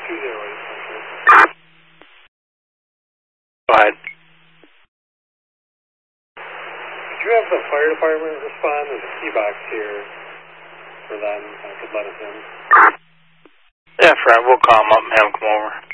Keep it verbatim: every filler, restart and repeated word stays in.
two zero eight. Go ahead. Could you have the fire department respond? There's a key box here for them. I could let us in. Yeah, Fred, we'll call them up and have them come over.